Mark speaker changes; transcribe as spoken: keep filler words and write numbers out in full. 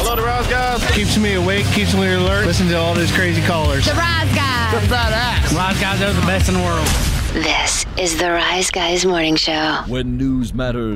Speaker 1: Hello, the Rise Guys.
Speaker 2: Keeps me awake, keeps me alert. Listen to all those crazy callers.
Speaker 3: The Rise Guys.
Speaker 1: The badass.
Speaker 2: Rise Guys are the best in the world.
Speaker 4: This is the Rise Guys Morning Show.
Speaker 5: When news matters.